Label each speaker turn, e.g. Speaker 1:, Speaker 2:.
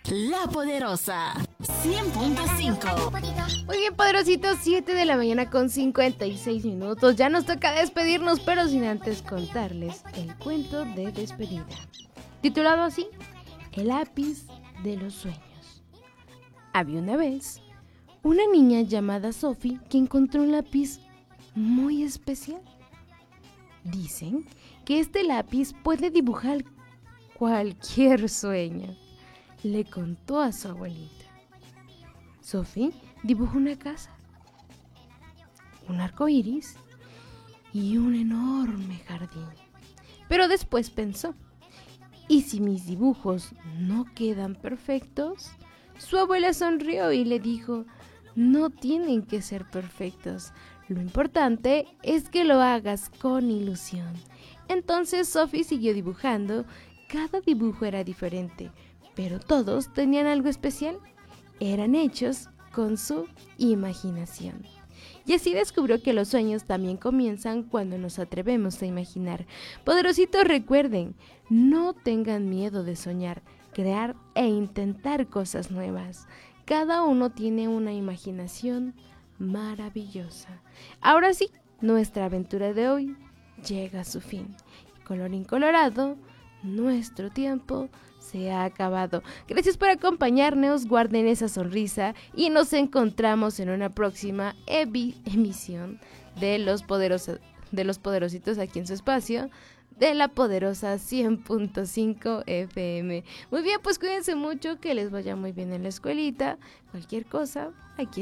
Speaker 1: La Poderosa 100.5.
Speaker 2: Muy bien, poderositos, 7 de la mañana con 56 minutos. Ya nos toca despedirnos, pero sin antes contarles el cuento de despedida. Titulado así, El lápiz de los sueños. Había una vez una niña llamada Sophie que encontró un lápiz muy especial. Dicen que este lápiz puede dibujar cualquier sueño. Le contó a su abuelita. Sophie dibujó una casa, un arco iris y un enorme jardín. Pero después pensó, ¿y si mis dibujos no quedan perfectos? Su abuela sonrió y le dijo, no tienen que ser perfectos. Lo importante es que lo hagas con ilusión. Entonces Sophie siguió dibujando. Cada dibujo era diferente, pero todos tenían algo especial. Eran hechos con su imaginación. Y así descubrió que los sueños también comienzan cuando nos atrevemos a imaginar. Poderositos, recuerden, no tengan miedo de soñar, crear e intentar cosas nuevas. Cada uno tiene una imaginación maravillosa. Ahora sí, nuestra aventura de hoy llega a su fin. Colorín colorado, nuestro tiempo se ha acabado. Gracias por acompañarnos, guarden esa sonrisa y nos encontramos en una próxima emisión de Los Poderositos aquí en su espacio de La Poderosa 100.5 FM. Muy bien, pues cuídense mucho, que les vaya muy bien en la escuelita. Cualquier cosa, aquí